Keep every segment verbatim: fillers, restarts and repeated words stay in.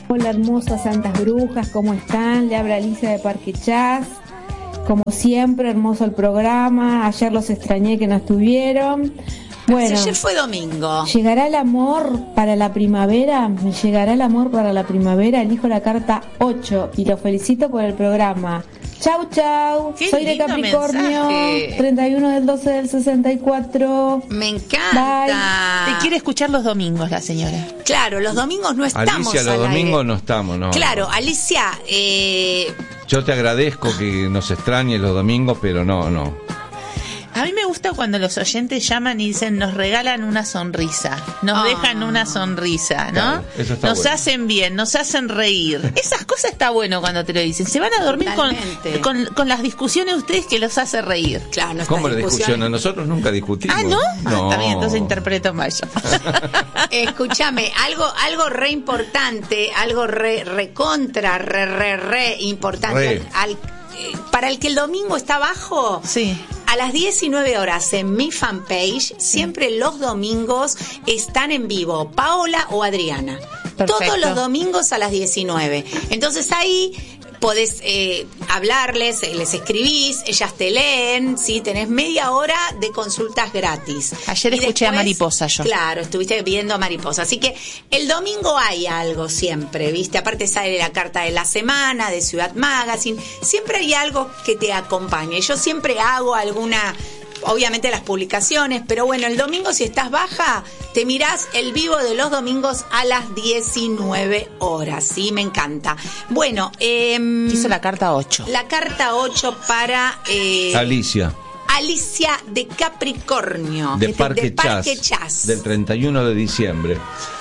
Hola hermosas santas brujas, ¿cómo están? Le habla Alicia de Parque Chas. Como siempre, hermoso el programa. Ayer los extrañé que no estuvieron. Bueno, ayer fue domingo. ¿Llegará el amor para la primavera? ¿Me llegará el amor para la primavera? Elijo la carta ocho y los felicito por el programa. Chau, chau. Qué Soy de Capricornio, mensaje. treinta y uno del doce del sesenta y cuatro. Me encanta. Te quiere escuchar los domingos la señora. Claro, los domingos no estamos Alicia, los al domingos aire. no estamos, no. Claro, Alicia, eh... Yo te agradezco que nos extrañes los domingos, pero no, no. A mí me gusta cuando los oyentes llaman y dicen, nos regalan una sonrisa, nos Oh. dejan una sonrisa, ¿no? Claro, eso está nos bueno. hacen bien, nos hacen reír. Esas cosas está bueno cuando te lo dicen. Se van a dormir con, Totalmente. con, con las discusiones de ustedes que los hace reír. claro, nuestras ¿Cómo la discusión? discusiones. Nosotros nunca discutimos. Ah, ¿no? No. Ah, está bien, entonces interpreto mal yo. Escúchame, algo, algo re importante, algo re, recontra, re, re, re importante. Re. Al, eh, para el que el domingo está abajo, Sí. a las diecinueve horas en mi fanpage, siempre los domingos están en vivo, Paola o Adriana. Perfecto. Todos los domingos a las diecinueve. Entonces ahí podés eh, hablarles, eh, les escribís, ellas te leen, ¿sí? Tenés media hora de consultas gratis. Ayer Y escuché a después, Mariposa yo. Claro, estuviste viendo a Mariposa. Así que el domingo hay algo siempre, ¿viste? Aparte sale la carta de la semana, de Ciudad Magazine. Siempre hay algo que te acompañe. Yo siempre hago alguna... Obviamente las publicaciones, pero bueno, el domingo si estás baja, te mirás el vivo de los domingos a las diecinueve horas, ¿sí? Me encanta. Bueno, eh, Hizo la carta ocho. la carta ocho para eh, Alicia, Alicia de Capricornio. de Parque, de Parque Chas, Chas. del treinta y uno de diciembre.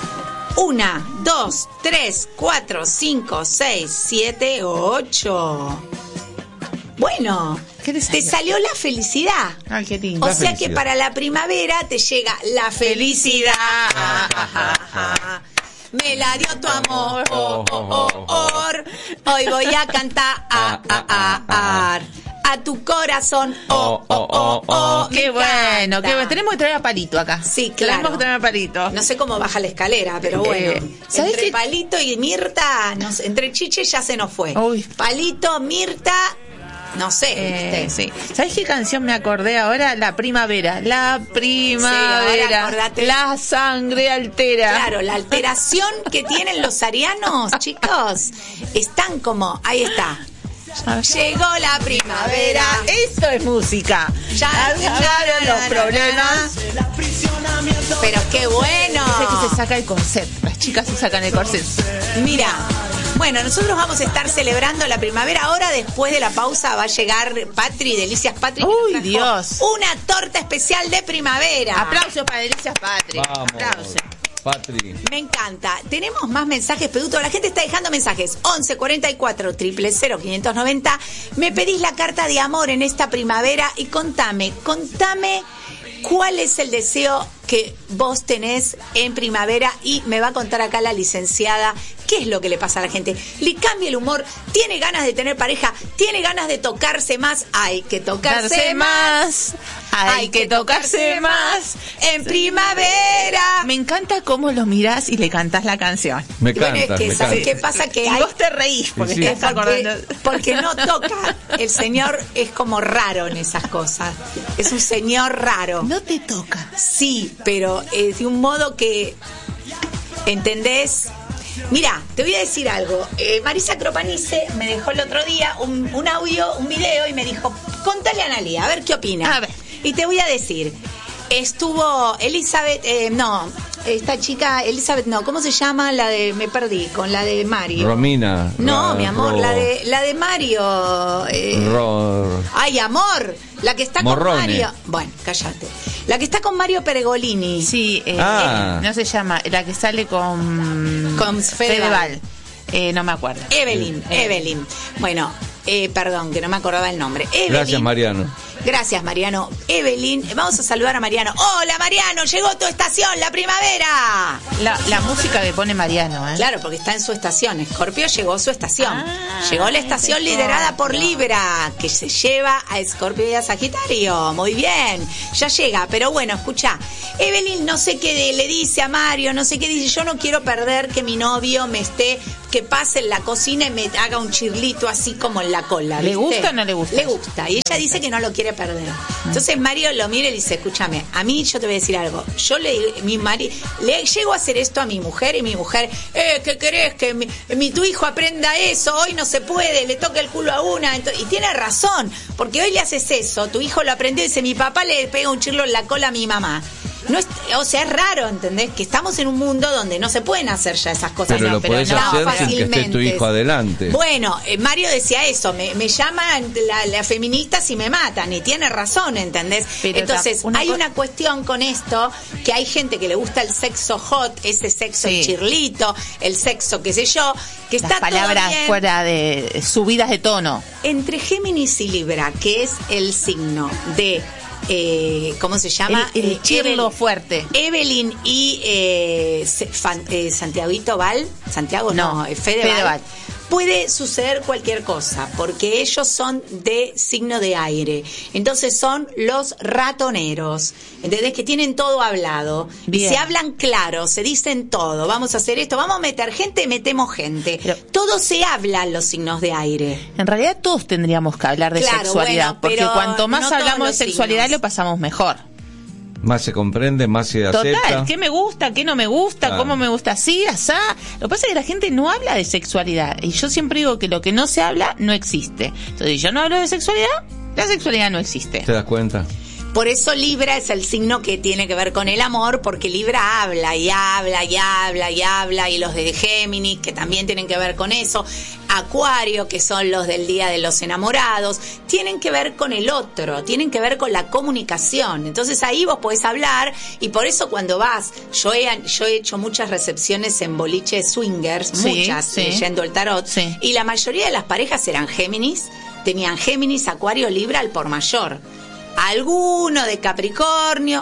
Una, dos, tres, cuatro, cinco, seis, siete, ocho. Bueno, ¿Qué te te salió? salió la felicidad. Ay, qué lindo. O La sea que felicidad. para la primavera te llega la felicidad. Me la dio tu amor. Oh, oh, oh, oh. Hoy voy a cantar. Ah, ah, ah, ah. A tu corazón. Oh, oh, oh, oh. Qué Me bueno, encanta. qué bueno. Tenemos que traer a Palito acá. Sí, claro. Tenemos que traer a Palito. No sé cómo baja la escalera, pero bueno. Eh, ¿sabés entre qué? Palito y Mirta, no sé, entre Chiche ya se nos fue. Uy. Palito, Mirta, no sé. Eh, ¿viste? sí. ¿Sabes qué canción me acordé ahora? La primavera. La primavera. Sí, ahora acordate. La sangre altera. Claro, la alteración que tienen los arianos, chicos, están como, ahí está. Llegó la primavera. Esto es música. Ya llegaron los problemas. Pero qué bueno. Dice que se saca el corset. Las chicas se sacan el corset. Mira, bueno, nosotros vamos a estar celebrando la primavera. Ahora, después de la pausa, va a llegar Patri, Delicias Patri. que Uy, nos trajo Dios. Una torta especial de primavera. Aplausos para Delicias Patri. Vamos. Aplausos. Patri. Me encanta. Tenemos más mensajes, Peduto. La gente está dejando mensajes. once cuarenta y cuatro, cero cero cero, quinientos noventa. Me pedís la carta de amor en esta primavera y contame, contame cuál es el deseo que vos tenés en primavera y me va a contar acá la licenciada qué es lo que le pasa a la gente. Le cambia el humor, tiene ganas de tener pareja, tiene ganas de tocarse más, hay que tocarse Tocarse más. más. Hay que tocarse más. En primavera. Me encanta cómo lo mirás y le cantás la canción. Me Bueno, canta, es que, me ¿sabes canta. qué pasa? Que Y hay... vos te reís porque Sí, te sí. estás Porque, acordando. porque no toca. El señor es como raro en esas cosas. Es un señor raro. No te toca. Sí, pero eh, de un modo que... ¿Entendés? Mira, te voy a decir algo. Eh, Marisa Cropanice me dejó el otro día un, un audio, un video y me dijo, contale a Analía, a ver qué opina. A ver. Y te voy a decir, estuvo Elizabeth, eh, no, esta chica, Elizabeth, no, ¿cómo se llama? La de, me perdí, con la de Mario. Romina. No, Ra- mi amor, Ro- la de la de Mario. eh, Ro- Ay, amor, la que está Morrone. con Mario. Bueno, cállate. La que está con Mario Peregolini. Sí, eh, Ah. eh, no se llama. La que sale con. Con Fedeval. Fedeval. Eh, no me acuerdo. Evelyn, Eh. Evelyn. Bueno, eh, perdón, que no me acordaba el nombre. Evelyn, Gracias, Mariano. Gracias, Mariano. Evelyn, vamos a saludar a Mariano. Hola, Mariano, llegó tu estación, la primavera. La, la música que pone Mariano, ¿eh? Claro, porque está en su estación. Escorpio llegó a su estación. Ah, llegó la estación liderada por Libra, que se lleva a Escorpio y a Sagitario. Muy bien, ya llega. Pero bueno, escucha, Evelyn no sé qué le dice a Mario, no sé qué dice. Yo no quiero perder que mi novio me esté, que pase en la cocina y me haga un chirlito así como en la cola. ¿viste? ¿Le gusta o no le gusta? Le gusta. Y ella dice que no lo quiere perder. Entonces Mario lo mira y le dice, escúchame, a mí yo te voy a decir algo. Yo le mi mari, le llego a hacer esto a mi mujer y mi mujer, eh, ¿qué querés? Que mi, mi tu hijo aprenda eso, hoy no se puede, le toca el culo a una. Entonces, y tiene razón, porque hoy le haces eso, tu hijo lo aprendió y dice, mi papá le pega un chirlo en la cola a mi mamá. No es, o sea, es raro, ¿entendés? Que estamos en un mundo donde no se pueden hacer ya esas cosas. Pero no, lo pero podés no, hacer sin que fácilmente. esté tu hijo adelante. Bueno, eh, Mario decía eso, me, me llaman la, la feministas y me matan, y tiene razón, ¿entendés? Pero Entonces, una hay co- una cuestión con esto, que hay gente que le gusta el sexo hot, ese sexo Sí. chirlito, el sexo qué sé yo, que Las está palabras todo bien. fuera de subidas de tono. Entre Géminis y Libra, que es el signo de... Eh, ¿cómo se llama? El, el Eh, chirlo Evel- fuerte. Evelyn y eh, Se- Fan- eh, Santiaguito Val, Santiago no, No, eh, Fede, Fede Val. Val. Puede suceder cualquier cosa, porque ellos son de signo de aire. Entonces son los ratoneros, ¿entendés? Que tienen todo hablado. Bien. Se hablan claro, se dicen todo. Vamos a hacer esto, vamos a meter gente, metemos gente. Pero- todo se habla en los signos de aire. En realidad todos tendríamos que hablar de Claro, sexualidad, bueno, porque pero cuanto más no todos hablamos de los sexualidad signos. lo pasamos mejor. Más se comprende, más se acepta. Total, ¿qué me gusta, qué no me gusta, Claro. cómo me gusta así, asá? Lo que pasa es que la gente no habla de sexualidad, y yo siempre digo que lo que no se habla no existe. Entonces, si yo no hablo de sexualidad, la sexualidad no existe. ¿Te das cuenta? Por eso Libra es el signo que tiene que ver con el amor, porque Libra habla y habla y habla y habla, y los de Géminis, que también tienen que ver con eso, Acuario, que son los del Día de los Enamorados, tienen que ver con el otro, tienen que ver con la comunicación. Entonces ahí vos podés hablar, y por eso cuando vas, yo he, yo he hecho muchas recepciones en boliches swingers, Sí, muchas, sí. leyendo el tarot, Sí. y la mayoría de las parejas eran Géminis, tenían Géminis, Acuario, Libra al por mayor. Alguno de Capricornio,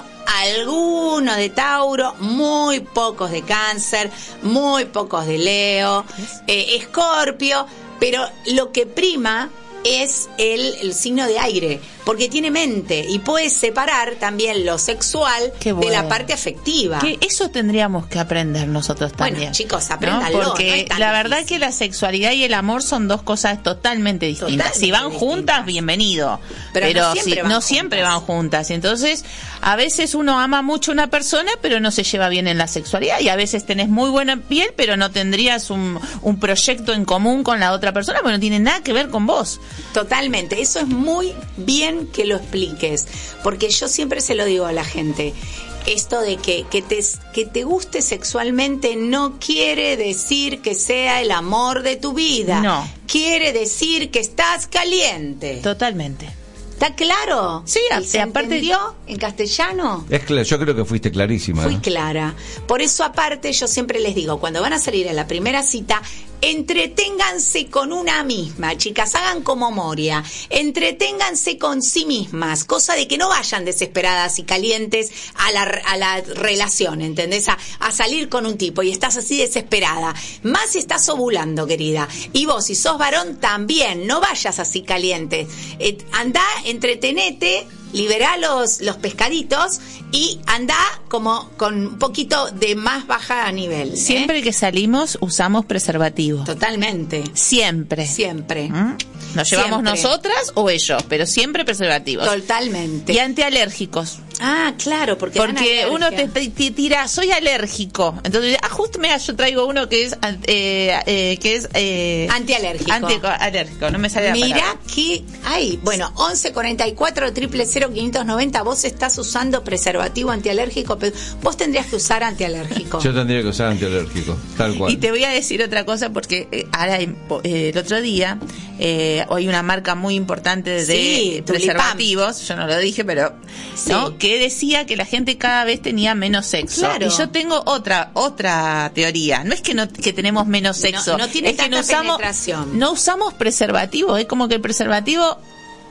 alguno de Tauro, muy pocos de Cáncer, muy pocos de Leo, eh, Escorpio, pero lo que prima es el, el signo de aire, porque tiene mente y puede separar también lo sexual Qué de bueno. la parte afectiva. Que eso tendríamos que aprender nosotros Bueno, también. chicos, ¿no? apréndanlo, no Porque es tan la verdad difícil. que la sexualidad y el amor son dos cosas totalmente distintas. Totalmente si van distintas. juntas, bienvenido. Pero Pero, no siempre si, van no siempre juntas. van juntas. Entonces, a veces uno ama mucho a una persona, pero no se lleva bien en la sexualidad. Y a veces tenés muy buena piel, pero no tendrías un, un proyecto en común con la otra persona, porque no tiene nada que ver con vos. Totalmente, eso es muy bien que lo expliques, porque yo siempre se lo digo a la gente, esto de que, que, te, que te guste sexualmente no quiere decir que sea el amor de tu vida, No. quiere decir que estás caliente. Totalmente. ¿Está claro? Sí, ¿Y a- se aparte- entendió en castellano? Es cla- yo creo que fuiste clarísima. Fui ¿no? clara. Por eso, aparte, yo siempre les digo, cuando van a salir a la primera cita, entreténganse con una misma, chicas, hagan como Moria, entreténganse con sí mismas, cosa de que no vayan desesperadas y calientes a la, a la relación, ¿entendés? A, a salir con un tipo y estás así desesperada, más si estás ovulando, querida. Y vos, si sos varón, también, no vayas así caliente. Eh, andá, entretenete, liberá los, los pescaditos y andá como con un poquito de más baja nivel. ¿eh? Siempre que salimos, usamos preservativo. Totalmente. Siempre. Siempre. ¿Mm? Nos llevamos Siempre. nosotras o ellos, pero siempre preservativos. Totalmente. Y antialérgicos. Ah, claro, porque dan Porque alergia. uno te, te- te tira, soy alérgico. Entonces, ah, justo mira, yo traigo uno que es eh, eh, que es eh, Antialérgico. antialérgico, no me sale la Mira palabra. que hay, bueno, once cuarenta y cuatro, cero cero cero, quinientos noventa, vos estás usando preservativo antialérgico, pero vos tendrías que usar antialérgico. Yo tendría que usar antialérgico, tal cual. Y te voy a decir otra cosa porque eh, ahora eh, el otro día eh, hay una marca muy importante de Sí, preservativos, yo no lo dije, pero Sí. ¿no? que decía que la gente cada vez tenía menos sexo. Claro. Y yo tengo otra otra teoría. No es que no que tenemos menos sexo, No- no tiene es que tanta no usamos penetración. no usamos preservativo, es como que el preservativo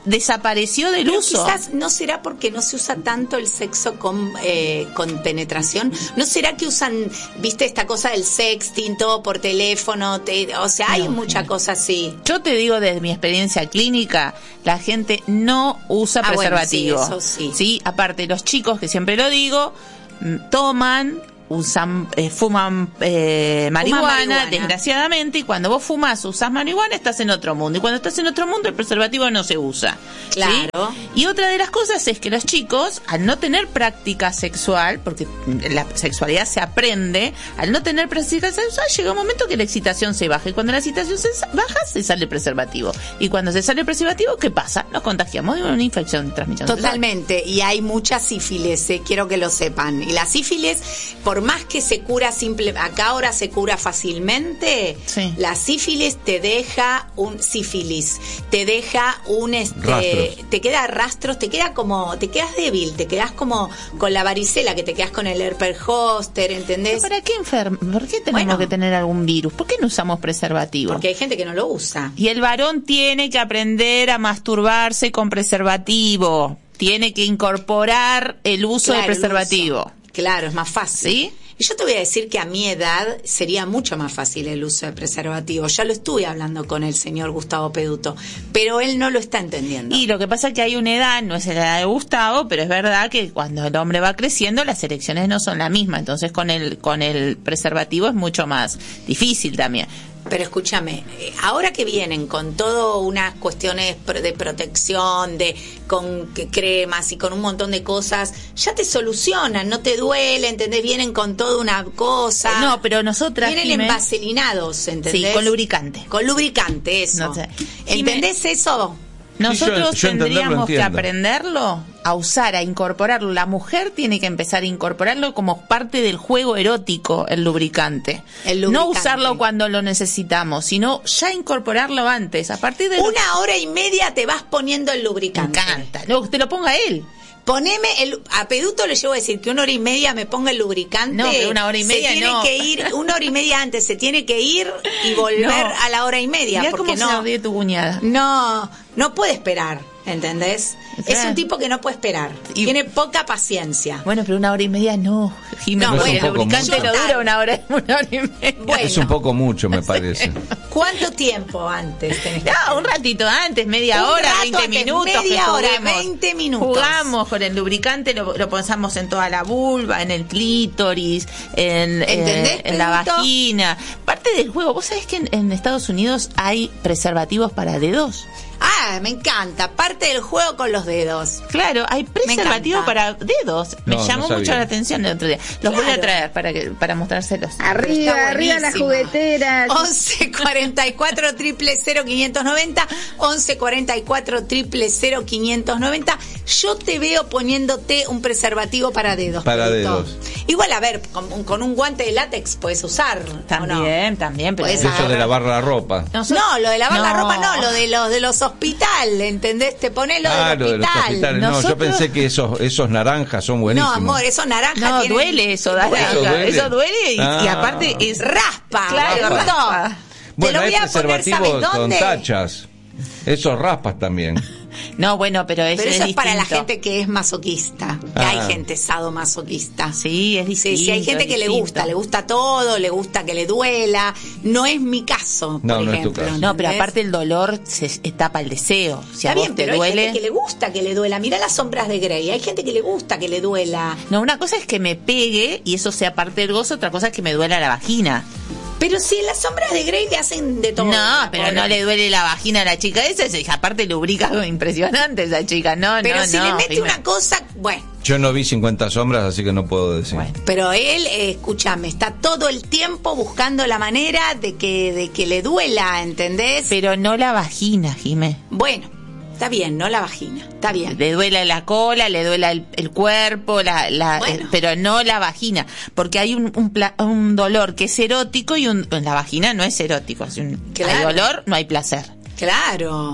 desapareció del Pero uso. Quizás no será porque no se usa tanto el sexo con, eh, con penetración. ¿No será que usan, viste, esta cosa del sexting, todo por teléfono? Te, o sea, hay No, mucha no. cosa así. Yo te digo desde mi experiencia clínica, la gente no usa Ah, bueno, preservativo. sí, eso sí. Sí, aparte los chicos, que siempre lo digo, mm, toman, usan, eh, fuman eh, marihuana, marihuana. desgraciadamente, y cuando vos fumas, usas marihuana, estás en otro mundo. Y cuando estás en otro mundo, el preservativo no se usa. ¿sí? Claro. Y otra de las cosas es que los chicos, al no tener práctica sexual, porque la sexualidad se aprende, al no tener práctica sexual, llega un momento que la excitación se baja. Y cuando la excitación se baja, se sale el preservativo. Y cuando se sale el preservativo, ¿qué pasa? Nos contagiamos de una infección de transmisión sexual. Totalmente, y hay mucha sífilis, eh, quiero que lo sepan. Y la sífilis, por más que se cura simple, acá ahora se cura fácilmente, Sí. la sífilis te deja un sífilis, te deja un este, Rastros. te queda rastros, te queda como, te quedas débil, te quedas como con la varicela, que te quedas con el herpes zóster, ¿entendés? ¿Para qué enfermo? ¿Por qué tenemos Bueno. que tener algún virus? ¿Por qué no usamos preservativo? Porque hay gente que no lo usa. Y el varón tiene que aprender a masturbarse con preservativo. Tiene que incorporar el uso Claro, del preservativo. el uso. Claro, es más fácil. ¿Sí? Y yo te voy a decir que a mi edad sería mucho más fácil el uso de preservativo. Ya lo estuve hablando con el señor Gustavo Peduto, pero él no lo está entendiendo. Y lo que pasa es que hay una edad, no es la edad de Gustavo, pero es verdad que cuando el hombre va creciendo las elecciones no son las mismas. Entonces con el, con el preservativo es mucho más difícil también. Pero escúchame, eh, ahora que vienen con todo unas cuestiones pro- de protección, de con que- cremas y con un montón de cosas, ya te solucionan, no te duele, ¿entendés? Vienen con toda una cosa. Eh, no, pero nosotras, Vienen Jimé, envaselinados, ¿entendés? sí, con lubricante. Con lubricante, eso. No sé. Jimé, ¿Entendés eso? Nosotros Sí, yo- yo entenderlo tendríamos que entiendo. aprenderlo a usar, a incorporarlo. La mujer tiene que empezar a incorporarlo como parte del juego erótico, el lubricante. El No lubricante. usarlo cuando lo necesitamos, sino ya incorporarlo antes. A partir de... Una hora y media te vas poniendo el Me lubricante. encanta. No, te lo ponga él. Poneme el, a Peduto le llevo a decir que una hora y media me ponga el lubricante. No, pero una hora y media se tiene no. que ir, una hora y media antes, se tiene que ir y volver No. a la hora y media. Mirá porque cómo no, se ríe tu cuñada. no, no puede esperar, ¿entendés? O sea, es un tipo que no puede esperar. y- Tiene poca paciencia. Bueno, pero una hora y media no. Jimena, No, porque bueno, el lubricante yo no dura tarde. una hora, una hora y media. Bueno. Es un poco mucho, me parece. ¿Cuánto tiempo antes tenés que No, un ratito antes, media Un hora, rato veinte antes, minutos. media que hora, juguemos. veinte minutos. Jugamos con el lubricante, lo, lo ponemos en toda la vulva, en el clítoris, en, ¿Entendés, eh, en la Pedrito? vagina. Parte del juego. ¿Vos sabés que en, en Estados Unidos hay preservativos para dedos? Ah, me encanta. Parte del juego con los dedos. Claro, hay preservativos encanta. para dedos. Me No, no llamó sabía. mucho la atención el otro día. Los voy a Claro. traer para que para mostrárselos. Arriba, Está arriba las buenísimo. jugueteras. once cuarenta y cuatro, triple cero, quinientos noventa, once cuarenta y cuatro, triple cero, quinientos noventa. Yo te veo poniéndote un preservativo para dedos. Para Pedrito. dedos. Igual, a ver, con, con un guante de látex puedes usar. ¿o no? También, también. Pero Puedes Es eso de lavar la ropa. Nosotros- No, lo de lavar la No. ropa no, lo de los de los hospitales, ¿entendés? Te pones lo Ah, del lo de los hospital. hospitales. No, yo Nosotros- pensé que esos, esos naranjas son No, buenísimos. amor, esos naranjas No, tienen- duele eso, da Duele. ¿Eso duele? Eso duele y, Ah. y aparte es Raspa, Claro, Pedrito. raspa. Bueno, Te lo hay voy a poner, preservativos ¿sabes con dónde? tachas. Esos raspas también. No, bueno, pero eso, Pero eso es es para la distinto. gente que es masoquista. Que Ah. hay gente sadomasoquista. Sí, es Sí, distinto. sí, hay gente es que le distinto. gusta, le gusta todo, le gusta que le duela. No es mi caso, No, por no es tu ejemplo. caso. No, pero ¿entendés? aparte el dolor se tapa el deseo. Si a Está vos bien, te pero hay duele. gente que le gusta que le duela. Mirá las sombras de Grey. Hay gente que le gusta que le duela. No, una cosa es que me pegue y eso sea parte del gozo, otra cosa es que me duela la vagina. Pero si en las sombras de Grey le hacen de todo. No, pero Pobre. no le duele la vagina a la chica esa, es- aparte lubrica algo impresionante esa chica. No, Pero no, si no. le mete Jimena. una cosa, bueno. Yo no vi cincuenta sombras, así que no puedo decir. Bueno. Pero él, eh, escúchame, está todo el tiempo buscando la manera de que, de que le duela, ¿entendés? Pero no la vagina, Jimé. Bueno, está bien, no la vagina, está bien. Le duela la cola, le duela el, el cuerpo, la, la, Bueno. eh, pero no la vagina, porque hay un, un, pla- un dolor que es erótico y un, la vagina no es erótico. Si un- Claro. hay dolor, no hay placer. Claro.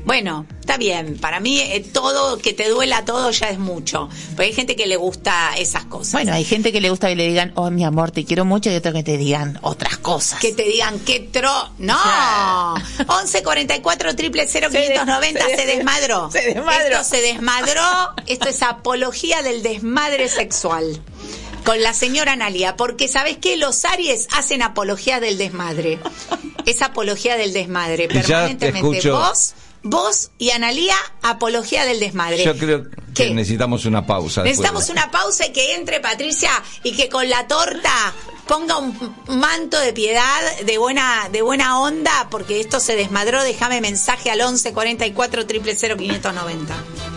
Bueno, está bien. Para mí, eh, todo, que te duela todo ya es mucho. Porque hay gente que le gusta esas cosas. Bueno, hay gente que le gusta que le digan, oh, mi amor, te quiero mucho, y otro que te digan otras cosas. Que te digan, qué tro... ¡No! once cuarenta y cuatro, triple cero, quinientos noventa, se, se desmadró. Se desmadró. Esto se desmadró. Esto es apología del desmadre sexual. Con la señora Analía, porque ¿sabes qué? Los Aries hacen apología del desmadre. Es apología del desmadre, permanentemente. Vos, vos y Analía, apología del desmadre. Yo creo que ¿Qué? necesitamos una pausa. Necesitamos después. una pausa y que entre Patricia y que con la torta ponga un manto de piedad, de buena, de buena onda, porque esto se desmadró. Déjame mensaje al once cuarenta y cuatro, cero cero cero, quinientos noventa.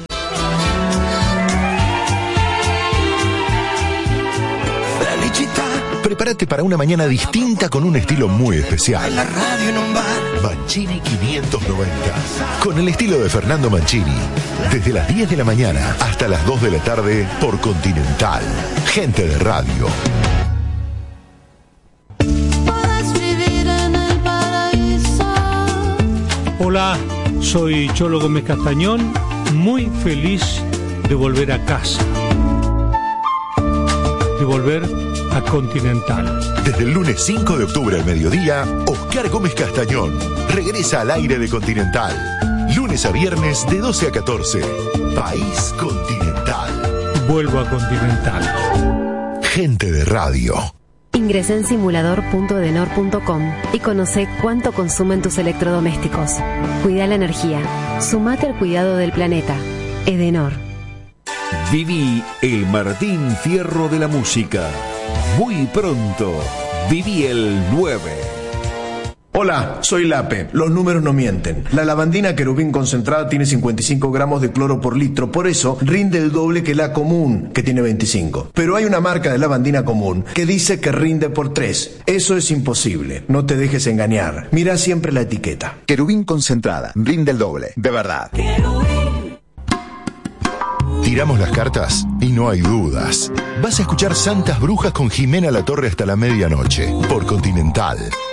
Prepárate para una mañana distinta con un estilo muy especial. Mancini quinientos noventa. Con el estilo de Fernando Mancini. Desde las diez de la mañana hasta las dos de la tarde por Continental. Gente de radio. Hola, soy Cholo Gómez Castañón. Muy feliz de volver a casa. De volver a Continental. Desde el lunes cinco de octubre al mediodía, Oscar Gómez Castañón regresa al aire de Continental. Lunes a viernes de doce a catorce. País Continental. Vuelvo a Continental. Gente de radio. Ingresa en simulador punto edenor punto com y conoce cuánto consumen tus electrodomésticos. Cuida la energía. Sumate al cuidado del planeta. Edenor. Viví el Martín Fierro de la música. Muy pronto, viví el nueve. Hola, soy Lape. Los números no mienten. La lavandina Querubín concentrada tiene cincuenta y cinco gramos de cloro por litro, por eso rinde el doble que la común, que tiene veinticinco. Pero hay una marca de lavandina común que dice que rinde por tres. Eso es imposible. No te dejes engañar. Mira siempre la etiqueta. Querubín concentrada, rinde el doble, de verdad. Tiramos las cartas y no hay dudas. Vas a escuchar Santas Brujas con Jimena Latorre hasta la medianoche por Continental.